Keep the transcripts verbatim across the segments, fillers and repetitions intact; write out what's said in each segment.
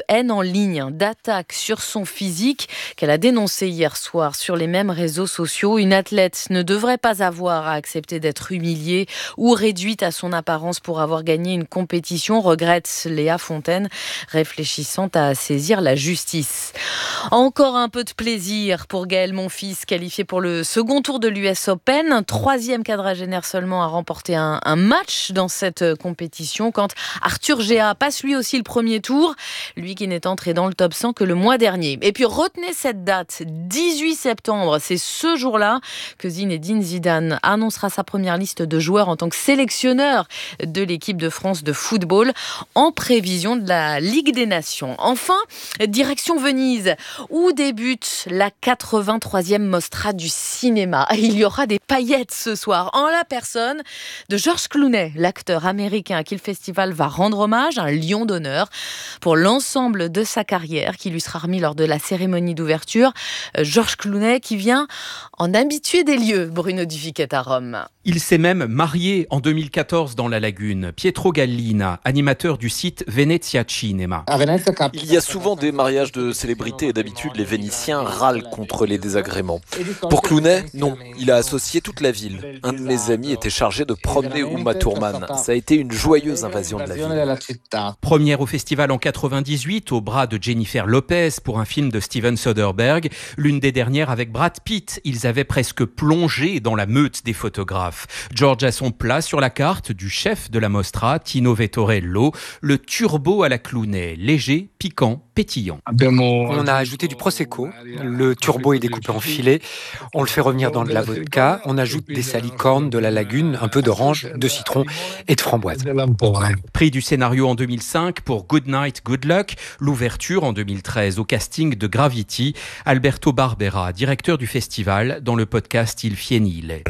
haine en ligne, d'attaques sur son physique qu'elle a dénoncé hier soir sur les mêmes réseaux sociaux. Une athlète ne devrait pas avoir à accepter d'être humiliée ou réduite à son apparence pour avoir gagné une compétition, regrette Léa Fontaine, réfléchissant à saisir la justice. Encore un peu de plaisir pour Gaël Monfils, qualifié pour le second tour de l'U S Open. Troisième quadragénaire seulement à remporter un, un match dans cette compétition, quand Arthur Géat passe lui aussi le premier tour, lui qui n'est entré dans le top cent que le mois dernier. Et puis retenez cette date, dix-huit septembre, c'est ce jour-là que Zinedine Zidane annoncera sa première liste de joueurs en tant que sélectionneur de l'équipe de France de football en prévision de la Ligue des Nations. Enfin, direction Venise, où débute la quatre-vingt-troisième Mostra du cinéma. Il y aura des paillettes ce soir, en la personne de George Clooney, l'acteur américain à qui le festival va rendre hommage, un lion d'honneur pour l'ensemble de sa carrière qui lui sera remis lors de la cérémonie d'ouverture. George Clooney qui vient en habitué des lieux, Bruno Duviquet à Rome. Il s'est même marié en deux mille quatorze dans la Lagune. Pietro Gallina, animateur du site Venezia Cinema. Il y a souvent des mariages de célébrités et d'habitude les Vénitiens râlent contre les désagréments. Pour Clooney, non, il a associé toute la ville. Un de mes amis était chargé de promener Uma Thurman. Ça a été une joyeuse invasion de la ville. Première au festival en quatre-vingt-dix-huit, au bras de Jennifer Lopez pour un film de Steven Soderbergh. L'une des dernières avec Brad Pitt. Ils avaient presque plongé dans la meute des photographes. George a son plat sur la carte du chef de la Mostra, Tino Vettorello, le turbo à la Clooney, léger, piquant, pétillant. On a ajouté du prosecco, le turbo est découpé en filets, on le fait revenir dans de la vodka, on ajoute des salicornes, de la lagune, un peu d'orange, de citron et de framboise. Prix du scénario en deux mille cinq pour Good Night, Good Luck, l'ouverture en deux mille treize au casting de Gravity, Alberto Barbera, directeur du festival, dans le podcast Il Fienile.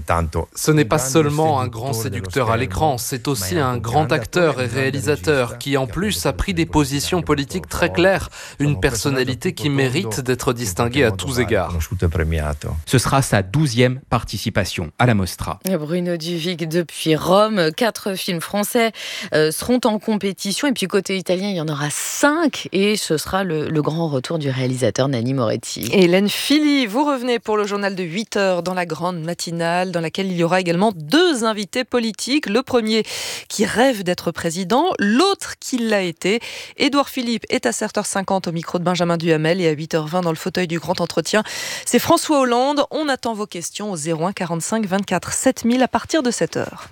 Ce n'est pas seulement un grand séducteur à l'écran, c'est aussi un grand acteur et réalisateur qui en plus a pris des positions politiques très claires, une personnalité qui mérite d'être distinguée à tous égards. Ce sera sa douzième participation à la Mostra. Bruno Duvic depuis Rome, quatre films français euh, seront en compétition et puis côté italien il y en aura cinq et ce sera le, le grand retour du réalisateur Nanni Moretti. Et Hélène Philly, vous revenez pour le journal de huit heures dans la grande matinale dans laquelle il y aura également deux invités politiques. Le premier qui rêve d'être président, l'autre qui l'a été. Édouard Philippe est à sept heures cinquante au micro de Benjamin Duhamel et à huit heures vingt dans le fauteuil du grand entretien. C'est François Hollande. On attend vos questions au zéro un quarante-cinq vingt-quatre sept mille à partir de sept heures.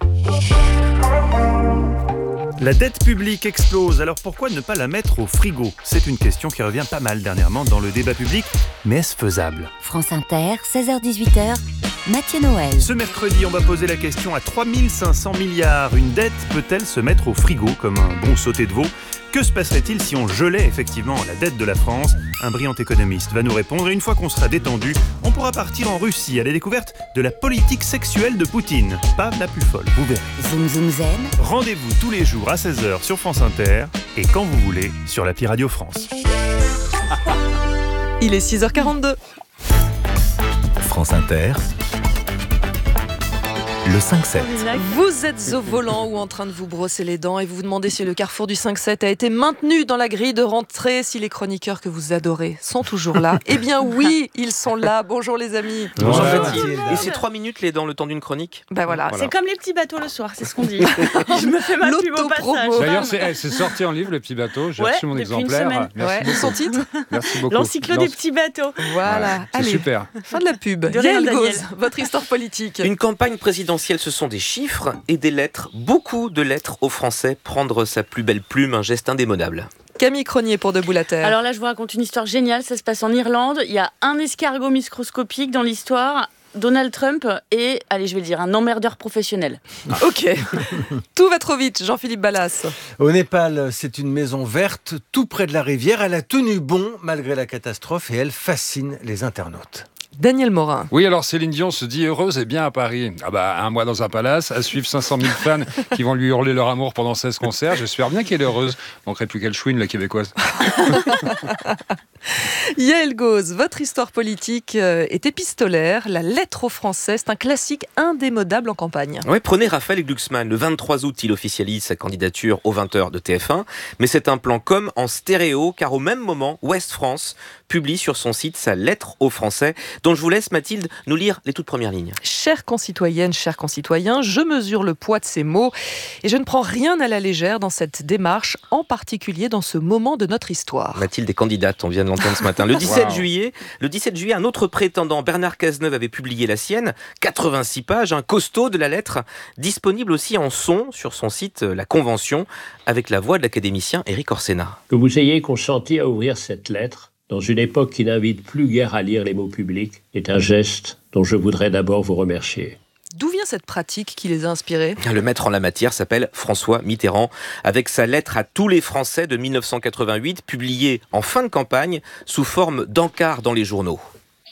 La dette publique explose, alors pourquoi ne pas la mettre au frigo ? C'est une question qui revient pas mal dernièrement dans le débat public, mais est-ce faisable ? France Inter, seize heures dix-huit heures, Mathieu Noël. Ce mercredi, on va poser la question à trois mille cinq cents milliards. Une dette peut-elle se mettre au frigo comme un bon sauté de veau ? Que se passerait-il si on gelait effectivement la dette de la France ? Un brillant économiste va nous répondre et une fois qu'on sera détendu, on pourra partir en Russie à la découverte de la politique sexuelle de Poutine. Pas la plus folle, vous verrez. Zoom Zoom Zen. Rendez-vous tous les jours à seize heures sur France Inter et quand vous voulez sur l'appli Radio France. Il est six heures quarante-deux. France Inter, le cinq sept. Vous êtes au volant ou en train de vous brosser les dents et vous vous demandez si le carrefour du cinq sept a été maintenu dans la grille de rentrée, si les chroniqueurs que vous adorez sont toujours là. Eh bien oui, ils sont là. Bonjour les amis. Bonjour Ouais. Mathilde. Et c'est trois minutes les dans le temps d'une chronique. Ben voilà. C'est comme les petits bateaux le soir, c'est ce qu'on dit. Je me fais ma pub au passage. L'autopromo. D'ailleurs, c'est, c'est sorti en livre, Le Petit Bateau. J'ai Ouais, reçu mon depuis une exemplaire. semaine. Merci Ouais. beaucoup. Son titre Merci beaucoup. L'encyclo des petits bateaux. Voilà. C'est Allez. super. Fin de la pub. De rien, Yael Daniel. Gauze, votre histoire politique. Une campagne présidentielle, ce sont des chiffres et des lettres, beaucoup de lettres aux Français. Prendre sa plus belle plume, un geste indémodable. Camille Cronier pour Debout la Terre. Alors là, je vous raconte une histoire géniale. Ça se passe en Irlande. Il y a un escargot microscopique dans l'histoire. Donald Trump est, allez, je vais le dire, un emmerdeur professionnel. Ok. Tout va trop vite, Jean-Philippe Ballas. Au Népal, c'est une maison verte, tout près de la rivière. Elle a tenu bon malgré la catastrophe et elle fascine les internautes. Daniel Morin. Oui, alors Céline Dion se dit heureuse et bien à Paris. Ah bah, un mois dans un palace, à suivre cinq cent mille fans qui vont lui hurler leur amour pendant seize concerts. J'espère bien qu'elle est heureuse. Manquerait plus qu'elle chouine, la québécoise. Yael Gauz, votre histoire politique est épistolaire. La lettre aux Français, c'est un classique indémodable en campagne. Oui, prenez Raphaël Glucksmann. Le vingt-trois août, il officialise sa candidature aux vingt heures de T F un. Mais c'est un plan com en stéréo, car au même moment, Ouest France publie sur son site sa lettre aux Français, dont je vous laisse, Mathilde, nous lire les toutes premières lignes. Chères concitoyennes, chers concitoyens, je mesure le poids de ces mots et je ne prends rien à la légère dans cette démarche, en particulier dans ce moment de notre histoire. Mathilde est candidate, on vient de l'entendre ce matin. Le dix-sept Wow. juillet, le dix-sept juillet, un autre prétendant, Bernard Cazeneuve, avait publié la sienne, quatre-vingt-six pages, un costaud de la lettre, disponible aussi en son sur son site La Convention, avec la voix de l'académicien Éric Orsena. Que vous ayez consenti à ouvrir cette lettre, dans une époque qui n'invite plus guère à lire les mots publics, est un geste dont je voudrais d'abord vous remercier. D'où vient cette pratique qui les a inspirés ? Le maître en la matière s'appelle François Mitterrand, avec sa lettre à tous les Français de mille neuf cent quatre-vingt-huit, publiée en fin de campagne, sous forme d'encart dans les journaux.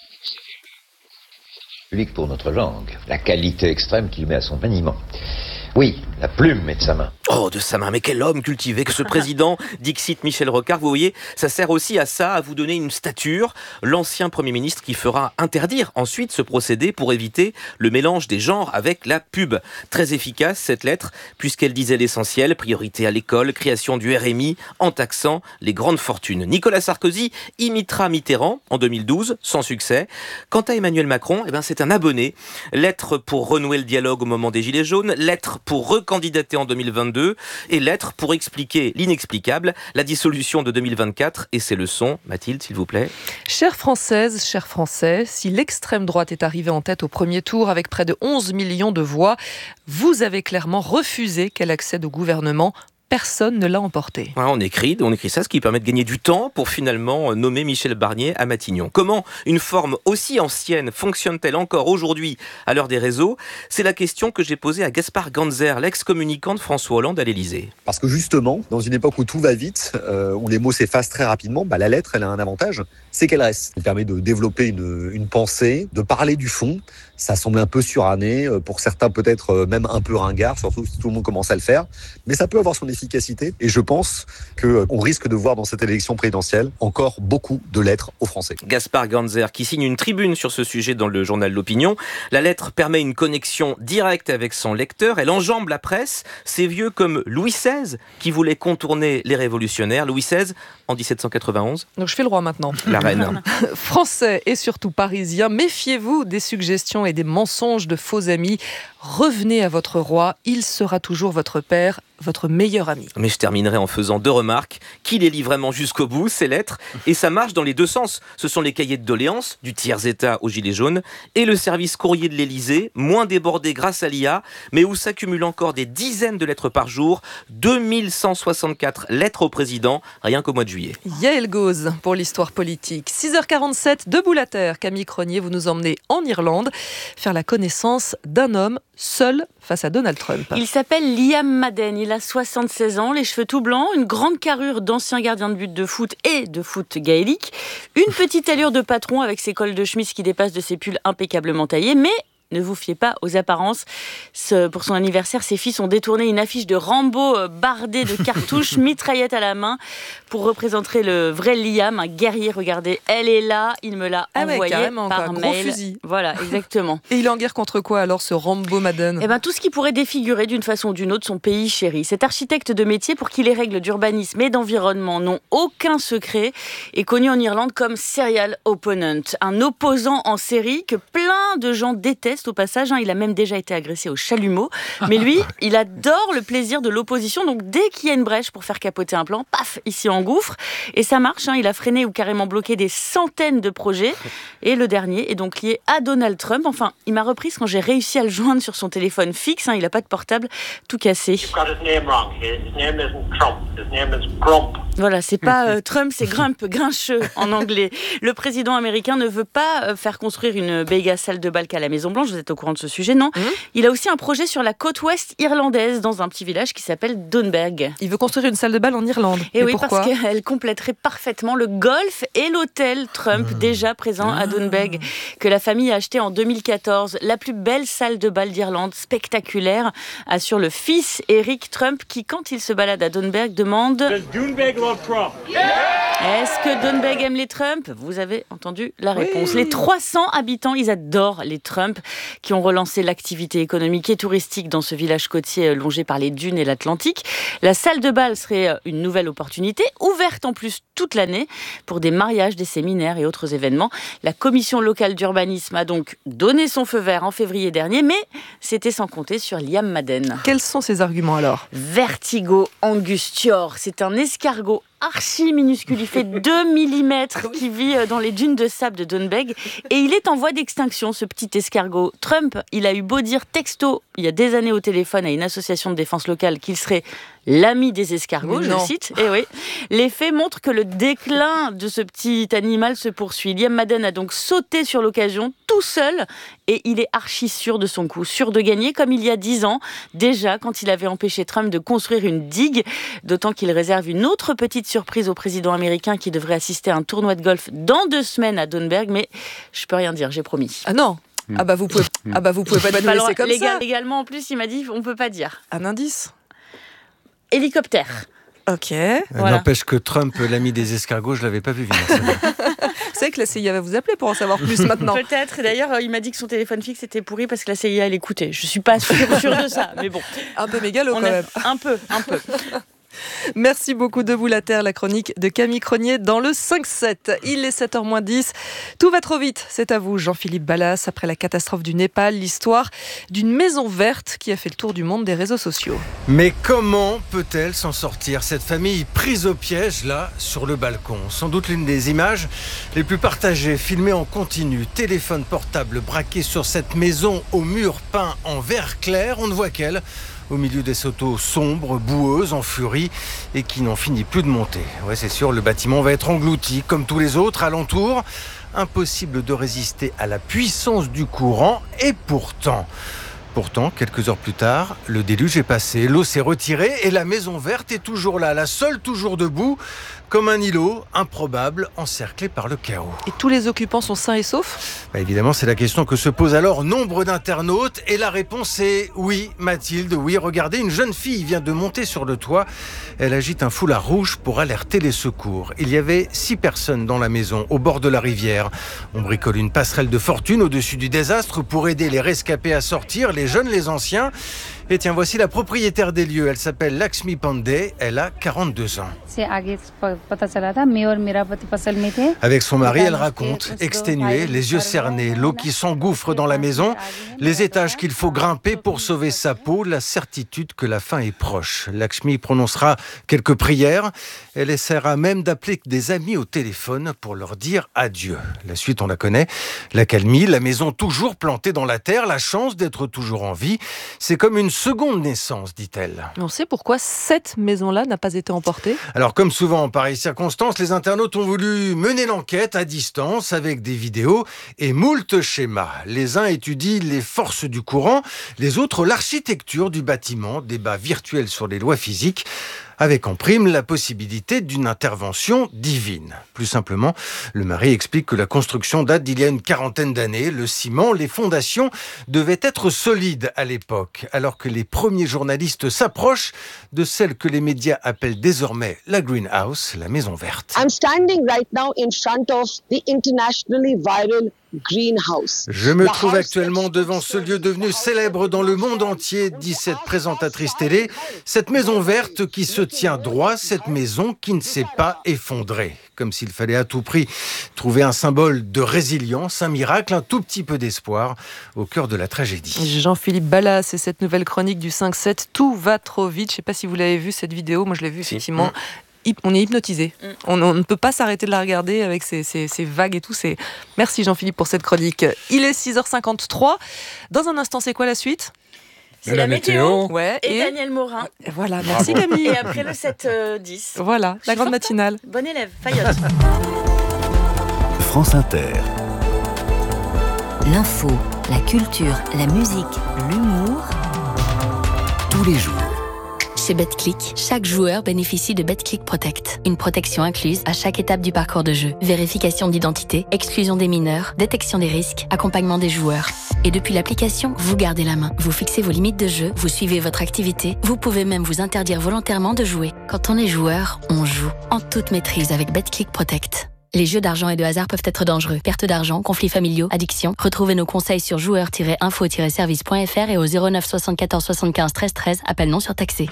Public pour notre langue, la qualité extrême qu'il met à son maniement. Oui, la plume est de sa main. Oh, de sa main, mais quel homme cultivé que ce président, dixit Michel Rocard. Vous voyez, ça sert aussi à ça, à vous donner une stature. L'ancien Premier ministre qui fera interdire ensuite ce procédé pour éviter le mélange des genres avec la pub. Très efficace cette lettre, puisqu'elle disait l'essentiel, priorité à l'école, création du R M I, en taxant les grandes fortunes. Nicolas Sarkozy imitera Mitterrand en deux mille douze, sans succès. Quant à Emmanuel Macron, eh ben, c'est un abonné. Lettre pour renouer le dialogue au moment des Gilets jaunes, lettre pour recandidater en deux mille vingt-deux et lettre pour expliquer l'inexplicable, la dissolution de deux mille vingt-quatre et ses leçons. Mathilde, s'il vous plaît. Chères Françaises, chers Français, si l'extrême droite est arrivée en tête au premier tour avec près de onze millions de voix, vous avez clairement refusé qu'elle accède au gouvernement. Personne ne l'a emporté. Voilà, on écrit, on écrit ça, ce qui permet de gagner du temps pour finalement nommer Michel Barnier à Matignon. Comment une forme aussi ancienne fonctionne-t-elle encore aujourd'hui à l'heure des réseaux ? C'est la question que j'ai posée à Gaspard Ganzer, l'ex-communicant de François Hollande à l'Élysée. Parce que justement, dans une époque où tout va vite, euh, où les mots s'effacent très rapidement, bah, la lettre, elle a un avantage, c'est qu'elle reste. Elle permet de développer une, une pensée, de parler du fond. Ça semble un peu suranné, pour certains peut-être même un peu ringard, surtout si tout le monde commence à le faire. Mais ça peut avoir son efficacité. Et je pense qu'on risque de voir dans cette élection présidentielle encore beaucoup de lettres aux Français. Gaspard Ganzer qui signe une tribune sur ce sujet dans le journal L'Opinion. La lettre permet une connexion directe avec son lecteur. Elle enjambe la presse. C'est vieux comme Louis seize qui voulait contourner les révolutionnaires. Louis seize en dix-sept cent quatre-vingt-onze. Donc je fais le roi maintenant. La reine. Français et surtout parisiens, méfiez-vous des suggestions et des mensonges de faux amis. Revenez à votre roi, il sera toujours votre père, votre meilleur ami. Mais je terminerai en faisant deux remarques. Qui les lit vraiment jusqu'au bout, ces lettres ? Et ça marche dans les deux sens. Ce sont les cahiers de doléances, du tiers-état aux gilets jaunes, et le service courrier de l'Élysée, moins débordé grâce à l'I A, mais où s'accumulent encore des dizaines de lettres par jour. deux mille cent soixante-quatre lettres au président, rien qu'au mois de juillet. Yael Gauz pour l'histoire politique. six heures quarante-sept, debout la terre. Camille Cronier, vous nous emmenez en Irlande faire la connaissance d'un homme seul face à Donald Trump. Il s'appelle Liam Madden, il a soixante-seize ans, les cheveux tout blancs, une grande carrure d'ancien gardien de but de foot et de foot gaélique, une petite allure de patron avec ses cols de chemise qui dépassent de ses pulls impeccablement taillés, mais ne vous fiez pas aux apparences. Ce, pour son anniversaire, ses fils ont détourné une affiche de Rambo bardée de cartouches, mitraillette à la main, pour représenter le vrai Liam, un guerrier. Regardez, elle est là, il me l'a ah envoyé ouais, par quoi, mail. Gros fusil. Voilà, exactement. Et il est en guerre contre quoi alors, ce Rambo Madden ? Eh ben, tout ce qui pourrait défigurer d'une façon ou d'une autre son pays chéri. Cet architecte de métier, pour qui les règles d'urbanisme et d'environnement n'ont aucun secret, est connu en Irlande comme serial opponent, un opposant en série que plein de gens détestent. Au passage, hein, il a même déjà été agressé au chalumeau. Mais lui, il adore le plaisir de l'opposition. Donc, dès qu'il y a une brèche pour faire capoter un plan, paf, il s'y engouffre. Et ça marche. Hein, il a freiné ou carrément bloqué des centaines de projets. Et le dernier est donc lié à Donald Trump. Enfin, il m'a reprise quand j'ai réussi à le joindre sur son téléphone fixe. Hein, il n'a pas de portable, tout cassé. Voilà, c'est pas euh, Trump, c'est Grump, grincheux en anglais. Le président américain ne veut pas euh, faire construire une méga salle de bal qu'à la Maison-Blanche. Vous êtes au courant de ce sujet, non? mmh. Il a aussi un projet sur la côte ouest irlandaise, dans un petit village qui s'appelle Doonbeg. Il veut construire une salle de bal en Irlande. Et Mais oui, pourquoi? parce qu'elle compléterait parfaitement le golf et l'hôtel Trump, mmh. déjà présent à Doonbeg, que la famille a acheté en deux mille quatorze. La plus belle salle de bal d'Irlande, spectaculaire, assure le fils Eric Trump, qui, quand il se balade à Doonbeg, demande... Est-ce que Doonbeg aime les Trump? Vous avez entendu la réponse. Oui. Les trois cents habitants, ils adorent les Trump, qui ont relancé l'activité économique et touristique dans ce village côtier longé par les dunes et l'Atlantique. La salle de bal serait une nouvelle opportunité, ouverte en plus toute l'année, pour des mariages, des séminaires et autres événements. La commission locale d'urbanisme a donc donné son feu vert en février dernier, mais c'était sans compter sur Liam Madden. Quels sont ses arguments alors? Vertigo angustior, c'est un escargot archi minuscule, il fait deux millimètres, qui vit dans les dunes de sable de Doonbeg, et il est en voie d'extinction, ce petit escargot. Trump, il a eu beau dire texto, il y a des années au téléphone, à une association de défense locale, qu'il serait l'ami des escargots, je cite. Et oui, les faits montrent que le déclin de ce petit animal se poursuit. Liam Madden a donc sauté sur l'occasion, tout seul, et il est archi sûr de son coup, sûr de gagner, comme il y a dix ans, déjà, quand il avait empêché Trump de construire une digue, d'autant qu'il réserve une autre petite surprise au président américain qui devrait assister à un tournoi de golf dans deux semaines à Doonbeg, mais je peux rien dire, j'ai promis. Ah non. Ah bah vous pouvez, ah bah vous pouvez pas nous pas laisser comme légal, ça. Légalement, en plus, il m'a dit, on peut pas dire. Un indice. Hélicoptère. Ok. Voilà. N'empêche que Trump, l'ami des escargots, je l'avais pas vu venir. Vous savez que la C I A va vous appeler pour en savoir plus maintenant. Peut-être. D'ailleurs, il m'a dit que son téléphone fixe était pourri parce que la C I A l'écoutait. Je suis pas sûre, sûre de ça, mais bon. Un peu mégalo quand a... même. Un peu, un peu. Merci beaucoup de vous la terre, la chronique de Camille Cronier dans le cinq sept. Il est sept heures moins dix. Tout va trop vite, c'est à vous Jean-Philippe Ballas. Après la catastrophe du Népal, l'histoire d'une maison verte qui a fait le tour du monde des réseaux sociaux. Mais comment peut-elle s'en sortir, cette famille prise au piège là, sur le balcon? Sans doute l'une des images les plus partagées, filmées en continu. Téléphone portable braqué sur cette maison au mur peint en vert clair, on ne voit qu'elle, au milieu des photos sombres, boueuses, en furie, et qui n'en finit plus de monter. Ouais, c'est sûr, le bâtiment va être englouti, comme tous les autres alentours. Impossible de résister à la puissance du courant, et pourtant... Pourtant, quelques heures plus tard, le déluge est passé, l'eau s'est retirée et la maison verte est toujours là, la seule toujours debout, comme un îlot improbable encerclé par le chaos. Et tous les occupants sont sains et saufs ? Bah évidemment, c'est la question que se posent alors nombre d'internautes et la réponse est oui, Mathilde, oui. Regardez, une jeune fille vient de monter sur le toit. Elle agite un foulard rouge pour alerter les secours. Il y avait six personnes dans la maison, au bord de la rivière. On bricole une passerelle de fortune au-dessus du désastre pour aider les rescapés à sortir, les jeunes, les anciens. Et tiens, voici la propriétaire des lieux. Elle s'appelle Lakshmi Pandey. Elle a quarante-deux ans. Avec son mari, elle raconte, exténuée, les yeux cernés, l'eau qui s'engouffre dans la maison, les étages qu'il faut grimper pour sauver sa peau, la certitude que la fin est proche. Lakshmi prononcera quelques prières. Elle essaiera même d'appeler des amis au téléphone pour leur dire adieu. La suite, on la connaît. L'accalmie, la maison toujours plantée dans la terre, la chance d'être toujours en vie. C'est comme une seconde naissance, dit-elle. On sait pourquoi cette maison-là n'a pas été emportée ? Alors, comme souvent en pareilles circonstances, les internautes ont voulu mener l'enquête à distance avec des vidéos et moult schémas. Les uns étudient les forces du courant, les autres l'architecture du bâtiment, débat virtuel sur les lois physiques, avec en prime la possibilité d'une intervention divine. Plus simplement, le mari explique que la construction date d'il y a une quarantaine d'années. Le ciment, les fondations devaient être solides à l'époque, alors que les premiers journalistes s'approchent de celle que les médias appellent désormais la greenhouse, la maison verte. I'm standing right now in front of the internationally viral greenhouse. Je me trouve actuellement devant ce lieu devenu célèbre dans le monde entier, dit cette présentatrice télé. Cette maison verte qui se tient droit, cette maison qui ne s'est pas effondrée. Comme s'il fallait à tout prix trouver un symbole de résilience, un miracle, un tout petit peu d'espoir au cœur de la tragédie. Jean-Philippe Ballas et cette nouvelle chronique du cinq sept, tout va trop vite. Je ne sais pas si vous l'avez vu cette vidéo, moi je l'ai vue effectivement. Mmh. On est hypnotisé. Mm. On, on ne peut pas s'arrêter de la regarder avec ces, ces, ces vagues et tout. C'est... Merci Jean-Philippe pour cette chronique. Il est six heures cinquante-trois. Dans un instant, c'est quoi la suite ? C'est la, la météo, météo. Ouais, et, et Daniel Morin. Et voilà, merci Camille. Et après le sept dix. Voilà, la grande matinale. Bon élève, Fayotte. France Inter. L'info. la culture, la musique, l'humour. Tous les jours. Chez BetClick, chaque joueur bénéficie de BetClick Protect. Une protection incluse à chaque étape du parcours de jeu. Vérification d'identité, exclusion des mineurs, détection des risques, accompagnement des joueurs. Et depuis l'application, vous gardez la main. Vous fixez vos limites de jeu, vous suivez votre activité. Vous pouvez même vous interdire volontairement de jouer. Quand on est joueur, on joue. En toute maîtrise avec BetClick Protect. Les jeux d'argent et de hasard peuvent être dangereux. Perte d'argent, conflits familiaux, addiction. Retrouvez nos conseils sur joueurs tiret info tiret service point f r et au zéro neuf soixante-quatorze soixante-quinze treize treize. Appel non surtaxé.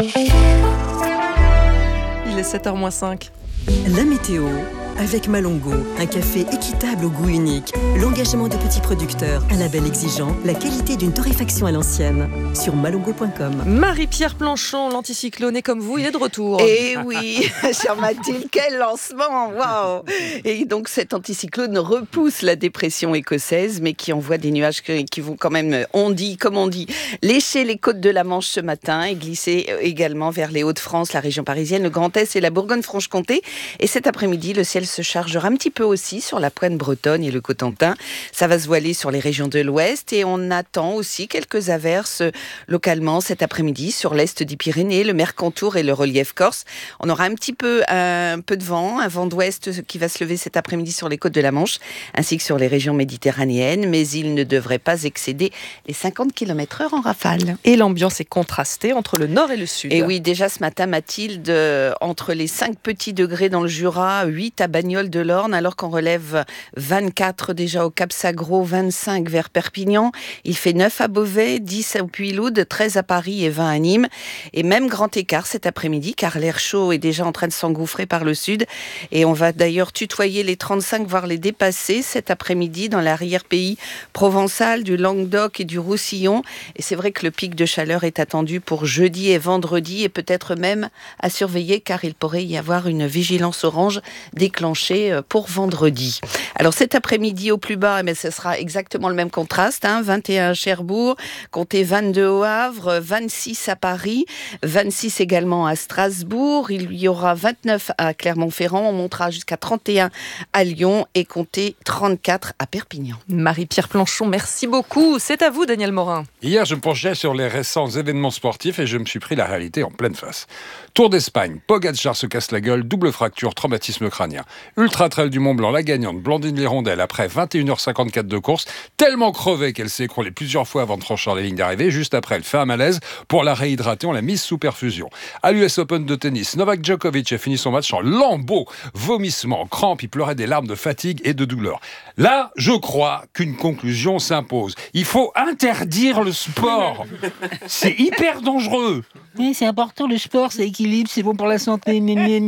Il est sept heures moins cinq. La météo avec Malongo, un café équitable au goût unique, l'engagement de petits producteurs, un label exigeant, la qualité d'une torréfaction à l'ancienne. Sur malongo point com. Marie-Pierre Planchon, l'anticyclone est comme vous, il est de retour. Eh oui, chère Mathilde, quel lancement, waouh. Et donc cet anticyclone repousse la dépression écossaise, mais qui envoie des nuages qui vont quand même, on dit, comme on dit, lécher les côtes de la Manche ce matin et glisser également vers les Hauts-de-France, la région parisienne, le Grand Est et la Bourgogne-Franche-Comté. Et cet après-midi, le ciel se chargera un petit peu aussi sur la pointe bretonne et le Cotentin. Ça va se voiler sur les régions de l'Ouest et on attend aussi quelques averses localement cet après-midi sur l'Est des Pyrénées, le Mercantour et le relief corse. On aura un petit peu, un peu de vent, un vent d'ouest qui va se lever cet après-midi sur les côtes de la Manche ainsi que sur les régions méditerranéennes, mais il ne devrait pas excéder les cinquante kilomètres heure en rafale. Et l'ambiance est contrastée entre le nord et le sud. Et oui, déjà ce matin, Mathilde, euh, entre les cinq petits degrés dans le Jura, huit à Bagnoles de l'Orne, alors qu'on relève vingt-quatre déjà au Cap-Sagro, vingt-cinq vers Perpignan. Il fait neuf à Beauvais, dix au Puy-Loud, treize à Paris et vingt à Nîmes. Et même grand écart cet après-midi, car l'air chaud est déjà en train de s'engouffrer par le sud. Et on va d'ailleurs tutoyer les trente-cinq, voire les dépasser cet après-midi dans l'arrière-pays provençal, du Languedoc et du Roussillon. Et c'est vrai que le pic de chaleur est attendu pour jeudi et vendredi, et peut-être même à surveiller, car il pourrait y avoir une vigilance orange déclenchée pour vendredi. Alors cet après-midi au plus bas, mais ce sera exactement le même contraste, hein, vingt et un à Cherbourg, comptez vingt-deux au Havre, vingt-six à Paris, vingt-six également à Strasbourg, il y aura vingt-neuf à Clermont-Ferrand, on montera jusqu'à trente et un à Lyon et comptez trente-quatre à Perpignan. Marie-Pierre Planchon, merci beaucoup. C'est à vous, Daniel Morin. Hier, je me penchais sur les récents événements sportifs et je me suis pris la réalité en pleine face. Tour d'Espagne, Pogacar se casse la gueule, double fracture, traumatisme crânien. Ultra Trail du Mont Blanc, la gagnante Blandine Lirondelle, après vingt et une heures cinquante-quatre de course, tellement crevée qu'elle s'est écroulée plusieurs fois avant de franchir la ligne d'arrivée. Juste après, elle fait un malaise. Pour la réhydrater, on l'a mise sous perfusion. À l'U S Open de tennis, Novak Djokovic a fini son match en lambeaux, vomissements, crampes, il pleurait des larmes de fatigue et de douleur. Là, je crois qu'une conclusion s'impose. Il faut interdire le sport. C'est hyper dangereux. Oui, c'est important, le sport, c'est équilibre, c'est bon pour la santé.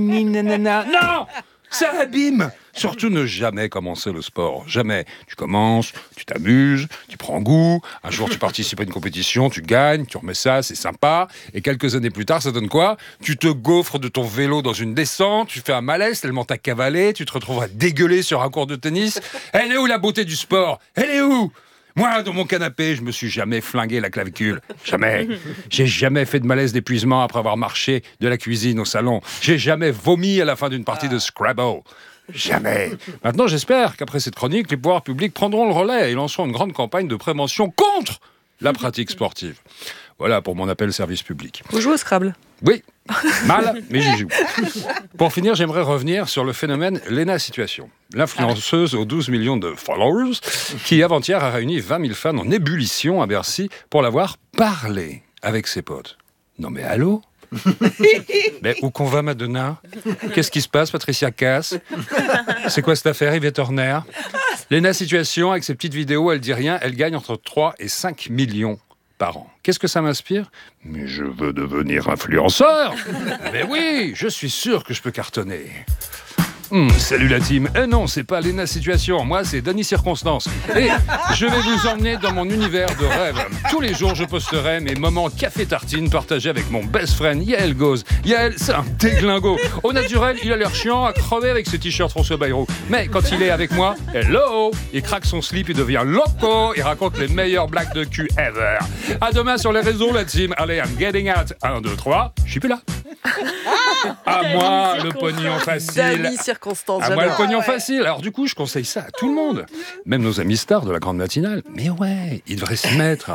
Non, ça abîme. Surtout ne jamais commencer le sport. Jamais. Tu commences, tu t'amuses, tu prends goût. Un jour, tu participes à une compétition, tu gagnes, tu remets ça, c'est sympa. Et quelques années plus tard, ça donne quoi ? Tu te gaufres de ton vélo dans une descente, tu fais un malaise tellement t'as cavalé, tu te retrouves à dégueuler sur un court de tennis. Elle est où la beauté du sport ? Elle est où ? Moi, dans mon canapé, je me suis jamais flingué la clavicule. Jamais. J'ai jamais fait de malaise d'épuisement après avoir marché de la cuisine au salon. J'ai jamais vomi à la fin d'une partie de Scrabble. Jamais. Maintenant, j'espère qu'après cette chronique, les pouvoirs publics prendront le relais et lanceront une grande campagne de prévention contre la pratique sportive. Voilà pour mon appel service public. Vous jouez au Scrabble ? Oui. Mal, mais j'y joue. Pour finir, j'aimerais revenir sur le phénomène Léna Situation. L'influenceuse aux douze millions de followers qui, avant-hier, a réuni vingt mille fans en ébullition à Bercy pour l'avoir parlé avec ses potes. Non mais allô ? Mais où qu'on va, Madonna ? Qu'est-ce qui se passe, Patricia Cass ? C'est quoi cette affaire, Yvette Horner ? Léna Situation, avec ses petites vidéos, elle dit rien, elle gagne entre trois et cinq millions par an. Qu'est-ce que ça m'inspire ? Mais je veux devenir influenceur ! Mais oui, je suis sûr que je peux cartonner. Hum, salut la team. Eh non, c'est pas Léna Situation. Moi, c'est Denis Circonstance. Et je vais vous emmener dans mon univers de rêve. Tous les jours, je posterai mes moments café-tartine partagés avec mon best friend Yael Goz. Yael, c'est un déglingo. Au naturel, il a l'air chiant à crever avec ses t-shirts François Bayrou. Mais quand il est avec moi, hello, il craque son slip, il devient loco. Il raconte les meilleures blagues de cul ever. À demain sur les réseaux, la team. Allez, I'm getting out. un, deux, trois. Je suis plus là. À moi, le pognon facile. Dali circonstance. À moi, le j'adore. pognon facile. Alors du coup, je conseille ça à tout le monde. Même nos amis stars de la grande matinale. Mais ouais, ils devraient s'y mettre.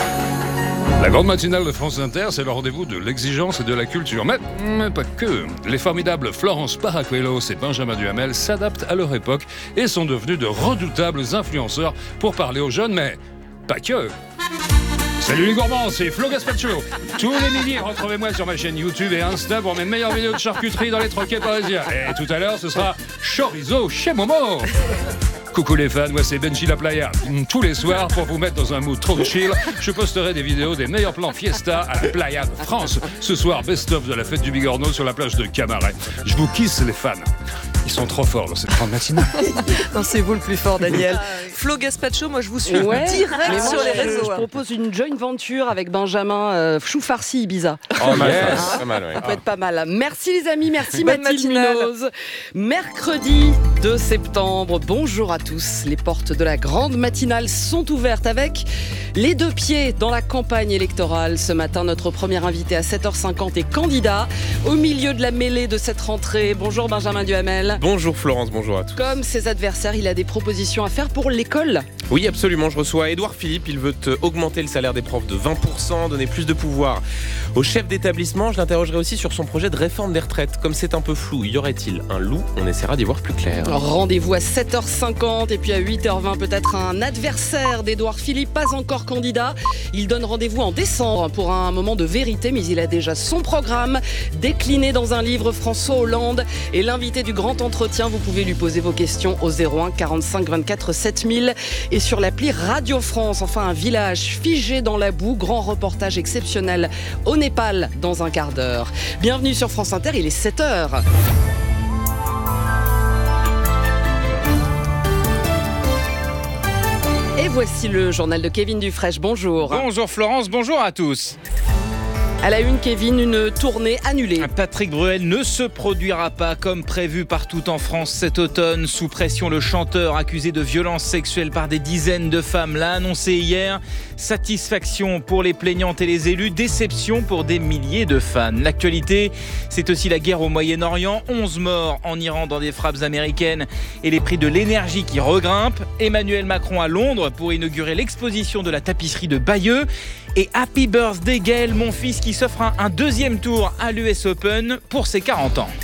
La grande matinale de France Inter, c'est le rendez-vous de l'exigence et de la culture. Mais, mais pas que. Les formidables Florence Paracuelos et Benjamin Duhamel s'adaptent à leur époque et sont devenus de redoutables influenceurs pour parler aux jeunes, mais pas que. Salut les gourmands, c'est Flo Gaspacho. Tous les midis, retrouvez-moi sur ma chaîne YouTube et Insta pour mes meilleures vidéos de charcuterie dans les troquets parisiens. Et tout à l'heure, ce sera chorizo chez Momo. Coucou les fans, moi c'est Benji La Playa. Tous les soirs, pour vous mettre dans un mood trop chill, je posterai des vidéos des meilleurs plans fiesta à la Playa de France. Ce soir, best-of de la fête du Bigorneau sur la plage de Camaret. Je vous kiss les fans. Ils sont trop forts dans cette grande matinale. Non, c'est vous le plus fort, Daniel. Flo Gaspacho, moi je vous suis Ouais. direct Mais moi, sur les je, réseaux. je hein. propose une joint venture avec Benjamin euh, chou farci Ibiza. Oh, mal, Yes. ça, pas mal, ouais. Ça peut être pas mal. Merci les amis, merci Bonne Mathilde matinale. Munoz. Mercredi deux septembre, bonjour à tous. Les portes de la grande matinale sont ouvertes avec les deux pieds dans la campagne électorale. Ce matin, notre premier invité à sept heures cinquante est candidat au milieu de la mêlée de cette rentrée. Bonjour Benjamin Duhamel. Bonjour Florence, bonjour à tous. Comme ses adversaires, il a des propositions à faire pour l'école. Oui, absolument. Je reçois Édouard Philippe. Il veut augmenter le salaire des profs de vingt pour cent, donner plus de pouvoir au chef d'établissement. Je l'interrogerai aussi sur son projet de réforme des retraites. Comme c'est un peu flou, y aurait-il un loup? On essaiera d'y voir plus clair. Rendez-vous à sept heures cinquante et puis à huit heures vingt, peut-être un adversaire d'Édouard Philippe, pas encore candidat. Il donne rendez-vous en décembre pour un moment de vérité, mais il a déjà son programme décliné dans un livre. François Hollande est l'invité du grand entretien. Vous pouvez lui poser vos questions au zéro un quarante-cinq vingt-quatre sept mille et sur l'appli Radio France. Enfin, un village figé dans la boue, grand reportage exceptionnel au Népal dans un quart d'heure. Bienvenue sur France Inter, il est sept heures. Et voici le journal de Kevin Dufresne. Bonjour. Bonjour Florence, bonjour à tous. À la une, Kevin, une tournée annulée. Patrick Bruel ne se produira pas comme prévu partout en France cet automne. Sous pression, le chanteur accusé de violences sexuelles par des dizaines de femmes l'a annoncé hier. Satisfaction pour les plaignantes et les élus, déception pour des milliers de fans. L'actualité, c'est aussi la guerre au Moyen-Orient. onze morts en Iran dans des frappes américaines et les prix de l'énergie qui regrimpent. Emmanuel Macron à Londres pour inaugurer l'exposition de la tapisserie de Bayeux. Et Happy Birthday Gaël, mon fils qui s'offre un, un deuxième tour à l'U S Open pour ses quarante ans.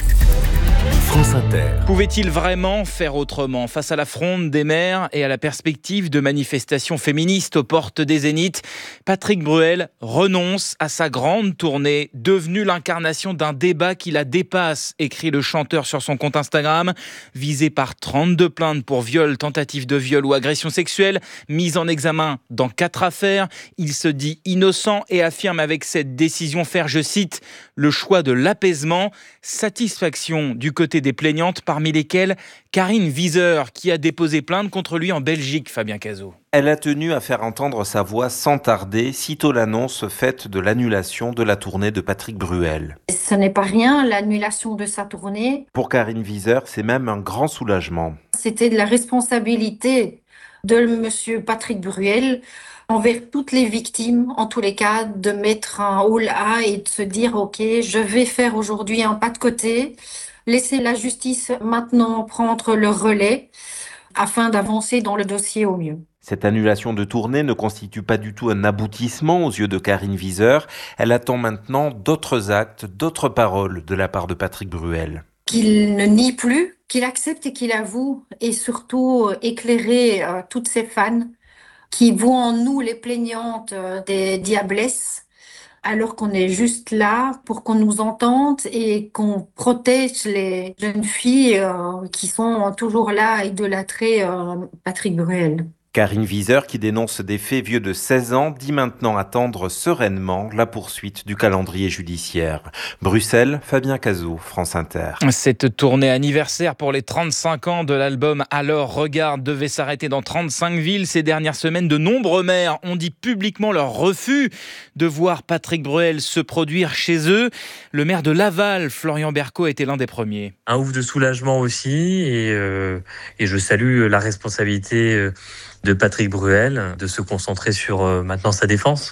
France Inter. Pouvait-il vraiment faire autrement face à la fronde des maires et à la perspective de manifestations féministes aux portes des Zéniths? Patrick Bruel renonce à sa grande tournée, devenue l'incarnation d'un débat qui la dépasse, écrit le chanteur sur son compte Instagram. Visé par trente-deux plaintes pour viol, tentative de viol ou agression sexuelle, mise en examen dans quatre affaires, il se dit innocent et affirme avec cette décision faire, je cite, le choix de l'apaisement. Satisfaction du côté des plaignantes, parmi lesquelles Karine Wieser, qui a déposé plainte contre lui en Belgique, Fabien Cazot. Elle a tenu à faire entendre sa voix sans tarder, sitôt l'annonce faite de l'annulation de la tournée de Patrick Bruel. Ce n'est pas rien, l'annulation de sa tournée. Pour Karine Wieser, c'est même un grand soulagement. C'était de la responsabilité de monsieur Patrick Bruel envers toutes les victimes, en tous les cas, de mettre un haut-là et de se dire « Ok, je vais faire aujourd'hui un pas de côté ». Laisser la justice maintenant prendre le relais afin d'avancer dans le dossier au mieux. Cette annulation de tournée ne constitue pas du tout un aboutissement aux yeux de Karine Wieser. Elle attend maintenant d'autres actes, d'autres paroles de la part de Patrick Bruel. Qu'il ne nie plus, qu'il accepte et qu'il avoue, et surtout éclairer euh, toutes ces fans qui voient en nous les plaignantes euh, des diablesses, alors qu'on est juste là pour qu'on nous entende et qu'on protège les jeunes filles euh, qui sont toujours là à idolâtrer euh, Patrick Bruel. Karine Wieser, qui dénonce des faits vieux de seize ans, dit maintenant attendre sereinement la poursuite du calendrier judiciaire. Bruxelles, Fabien Cazot, France Inter. Cette tournée anniversaire pour les trente-cinq ans de l'album Alors Regarde devait s'arrêter dans trente-cinq villes. Ces dernières semaines, de nombreux maires ont dit publiquement leur refus de voir Patrick Bruel se produire chez eux. Le maire de Laval, Florian Berco, était l'un des premiers. Un ouf de soulagement aussi et, euh, et je salue la responsabilité de Patrick Bruel de se concentrer sur euh, maintenant sa défense.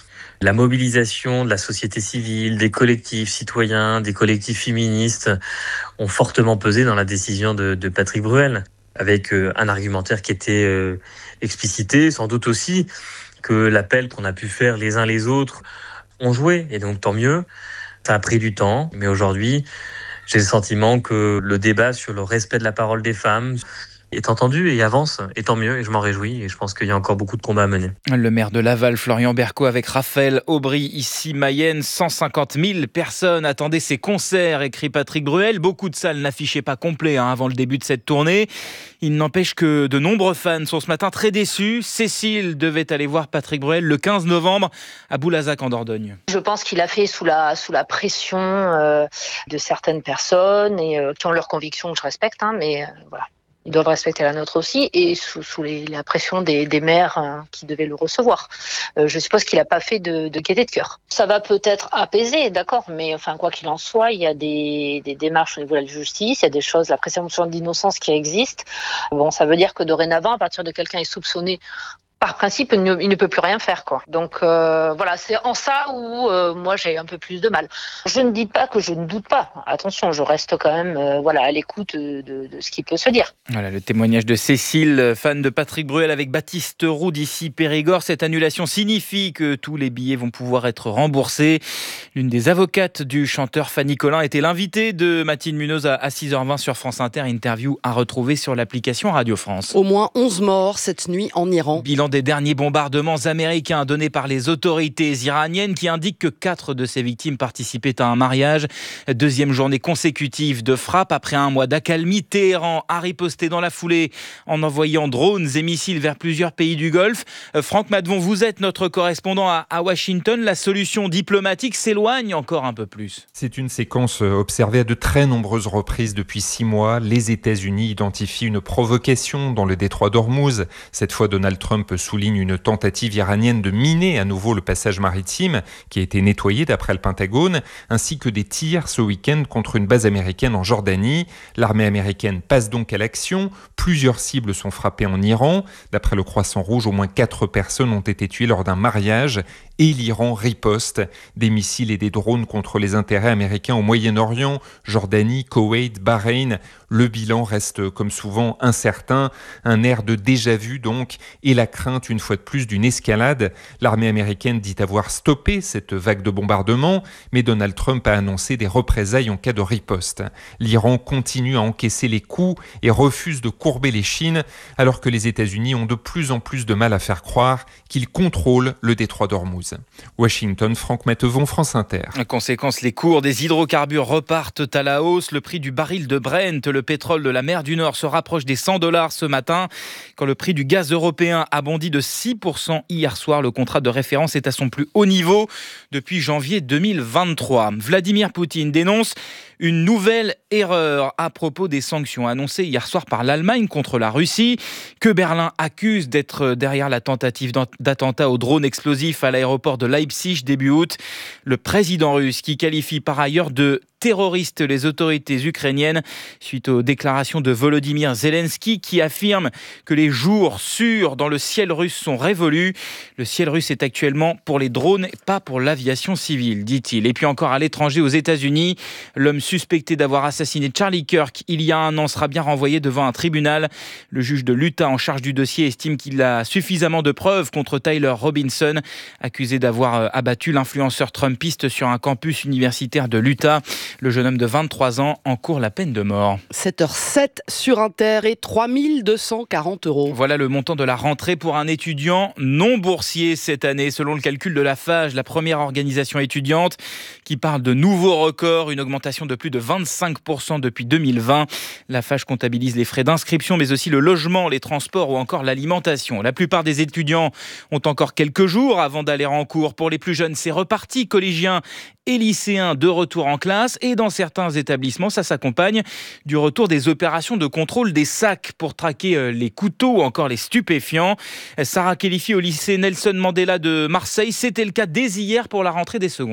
La mobilisation de la société civile, des collectifs citoyens, des collectifs féministes ont fortement pesé dans la décision de, de Patrick Bruel, avec euh, un argumentaire qui était euh, explicité, sans doute aussi que l'appel qu'on a pu faire les uns les autres ont joué, et donc tant mieux. Ça a pris du temps, mais aujourd'hui, j'ai le sentiment que le débat sur le respect de la parole des femmes est entendu et avance, et tant mieux, et je m'en réjouis, et je pense qu'il y a encore beaucoup de combats à mener. Le maire de Laval, Florian Berco, avec Raphaël Aubry, ici Mayenne, cent cinquante mille personnes attendaient ces concerts, écrit Patrick Bruel. Beaucoup de salles n'affichaient pas complet hein, avant le début de cette tournée. Il n'empêche que de nombreux fans sont ce matin très déçus. Cécile devait aller voir Patrick Bruel le quinze novembre à Boulazac en Dordogne. Je pense qu'il a fait sous la, sous la pression euh, de certaines personnes et euh, qui ont leurs convictions que je respecte, hein, mais euh, voilà. Ils doivent respecter la nôtre aussi, et sous, sous les, la pression des, des maires hein, qui devaient le recevoir. Euh, je suppose qu'il n'a pas fait de, de gaieté de cœur. Ça va peut-être apaiser, d'accord, mais enfin quoi qu'il en soit, il y a des, des démarches au niveau de la justice, il y a des choses, la présomption d'innocence qui existe. Bon, ça veut dire que dorénavant, à partir de quelqu'un est soupçonné, par principe, il ne, il ne peut plus rien faire, quoi. Donc euh, voilà, c'est en ça où euh, moi j'ai un peu plus de mal. Je ne dis pas que je ne doute pas. Attention, je reste quand même euh, voilà à l'écoute de, de, de ce qui peut se dire. Voilà le témoignage de Cécile, fan de Patrick Bruel, avec Baptiste Roux d'ici Périgord. Cette annulation signifie que tous les billets vont pouvoir être remboursés. L'une des avocates du chanteur Fanny Colin était l'invitée de Mathilde Munoz à six heures vingt sur France Inter. Interview à retrouver sur l'application Radio France. Au moins onze morts cette nuit en Iran. Bilan des derniers bombardements américains donnés par les autorités iraniennes qui indiquent que quatre de ces victimes participaient à un mariage. Deuxième journée consécutive de frappe après un mois d'accalmie. Téhéran a riposté dans la foulée en envoyant drones et missiles vers plusieurs pays du Golfe. Franck Madvon, vous êtes notre correspondant à Washington. La solution diplomatique s'éloigne encore un peu plus. C'est une séquence observée à de très nombreuses reprises depuis six mois. Les États-Unis identifient une provocation dans le détroit d'Ormuz. Cette fois, Donald Trump souligne une tentative iranienne de miner à nouveau le passage maritime qui a été nettoyé d'après le Pentagone, ainsi que des tirs ce week-end contre une base américaine en Jordanie. L'armée américaine passe donc à l'action. Plusieurs cibles sont frappées en Iran. D'après le Croissant Rouge, au moins quatre personnes ont été tuées lors d'un mariage. Et l'Iran riposte. Des missiles et des drones contre les intérêts américains au Moyen-Orient, Jordanie, Koweït, Bahreïn. Le bilan reste comme souvent incertain. Un air de déjà-vu donc, et la crainte une fois de plus d'une escalade. L'armée américaine dit avoir stoppé cette vague de bombardements, mais Donald Trump a annoncé des représailles en cas de riposte. L'Iran continue à encaisser les coups et refuse de courber les chines, alors que les États-Unis ont de plus en plus de mal à faire croire qu'ils contrôlent le détroit d'Ormuz. Washington, Franck Mattevon, France Inter. En conséquence, les cours des hydrocarbures repartent à la hausse. Le prix du baril de Brent, le pétrole de la mer du Nord, se rapproche des cent dollars ce matin. Quand le prix du gaz européen a bondi de six pour cent hier soir, le contrat de référence est à son plus haut niveau depuis janvier deux mille vingt-trois. Vladimir Poutine dénonce une nouvelle erreur à propos des sanctions annoncées hier soir par l'Allemagne contre la Russie, que Berlin accuse d'être derrière la tentative d'attentat au drone explosif à l'aéroport de Leipzig début août. Le président russe qui qualifie par ailleurs de terroristes les autorités ukrainiennes suite aux déclarations de Volodymyr Zelensky qui affirme que les jours sûrs dans le ciel russe sont révolus. Le ciel russe est actuellement pour les drones et pas pour l'aviation civile, dit-il. Et puis encore à l'étranger, aux États-Unis, l'homme suspecté d'avoir assassiné Charlie Kirk il y a un an sera bien renvoyé devant un tribunal. Le juge de l'Utah en charge du dossier estime qu'il a suffisamment de preuves contre Tyler Robinson, accusé d'avoir abattu l'influenceur trumpiste sur un campus universitaire de l'Utah. Le jeune homme de vingt-trois ans encourt la peine de mort. sept heures sept sur Inter et trois mille deux cent quarante euros. Voilà le montant de la rentrée pour un étudiant non boursier cette année, selon le calcul de la Fage, la première organisation étudiante, qui parle de nouveaux records, une augmentation de plus de vingt-cinq pour cent depuis deux mille vingt. La Fage comptabilise les frais d'inscription, mais aussi le logement, les transports ou encore l'alimentation. La plupart des étudiants ont encore quelques jours avant d'aller en cours. Pour les plus jeunes, c'est reparti, collégiens et lycéens de retour en classe, et dans certains établissements, ça s'accompagne du retour des opérations de contrôle des sacs pour traquer les couteaux ou encore les stupéfiants. Sarah Khelifi au lycée Nelson Mandela de Marseille, c'était le cas dès hier pour la rentrée des secondes.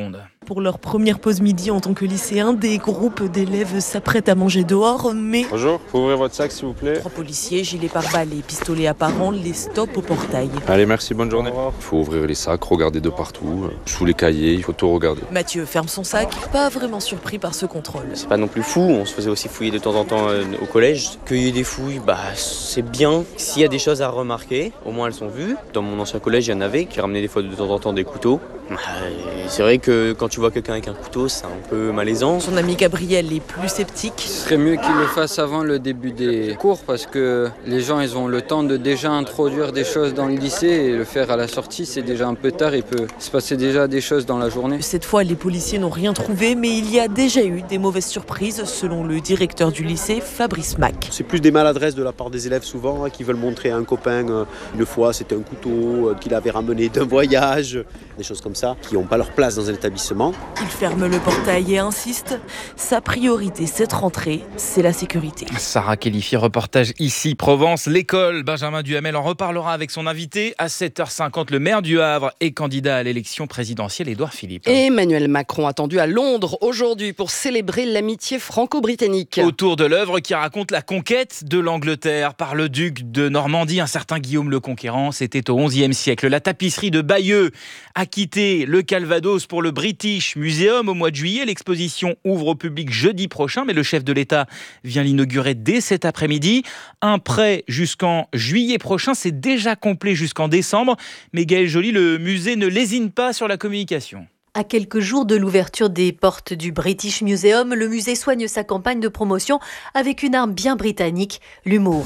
pour leur première pause midi en tant que lycéens. Des groupes d'élèves s'apprêtent à manger dehors, mais... Bonjour, faut ouvrir votre sac s'il vous plaît. Trois policiers, gilets pare-balles et pistolets apparents les stoppent au portail. Allez, merci, bonne journée. Il faut ouvrir les sacs, regarder de partout, sous les cahiers, il faut tout regarder. Mathieu ferme son sac, pas vraiment surpris par ce contrôle. C'est pas non plus fou, on se faisait aussi fouiller de temps en temps euh, au collège. Qu'il y ait des fouilles, bah c'est bien. S'il y a des choses à remarquer, au moins elles sont vues. Dans mon ancien collège, il y en avait qui ramenaient des fois de temps en temps des couteaux. C'est vrai que quand tu vois quelqu'un avec un couteau, c'est un peu malaisant. Son ami Gabriel est plus sceptique. Ce serait mieux qu'il le fasse avant le début des cours parce que les gens ils ont le temps de déjà introduire des choses dans le lycée et le faire à la sortie, c'est déjà un peu tard, il peut se passer déjà des choses dans la journée. Cette fois, les policiers n'ont rien trouvé, mais il y a déjà eu des mauvaises surprises, selon le directeur du lycée, Fabrice Mac. C'est plus des maladresses de la part des élèves souvent, hein, qui veulent montrer à un copain, euh, une fois c'était un couteau euh, qu'il avait ramené d'un voyage, des choses comme ça, qui n'ont pas leur place dans un établissement. Il ferme le portail et insiste, sa priorité cette rentrée, c'est la sécurité. Sarah Qualifié, reportage ici, Provence, l'école. Benjamin Duhamel en reparlera avec son invité à sept heures cinquante, le maire du Havre et candidat à l'élection présidentielle, Édouard Philippe. Et Emmanuel Macron attendu à Londres aujourd'hui pour célébrer l'amitié franco-britannique. Autour de l'œuvre qui raconte la conquête de l'Angleterre par le duc de Normandie, un certain Guillaume le Conquérant, c'était au onzième siècle. La tapisserie de Bayeux a quitté le Calvados pour le British Museum au mois de juillet. L'exposition ouvre au public jeudi prochain, mais le chef de l'État vient l'inaugurer dès cet après-midi. Un prêt jusqu'en juillet prochain, c'est déjà complet jusqu'en décembre. Mais Gaël Joly, le musée ne lésine pas sur la communication. À quelques jours de l'ouverture des portes du British Museum, le musée soigne sa campagne de promotion avec une arme bien britannique, l'humour.